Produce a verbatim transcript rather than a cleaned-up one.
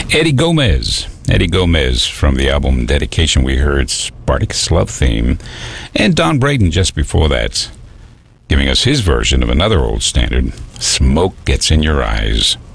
Eddie Gomez. Eddie Gomez from the album Dedication. We heard Spartacus Love Theme. And Don Braden just before that, giving us his version of another old standard, Smoke Gets in Your Eyes.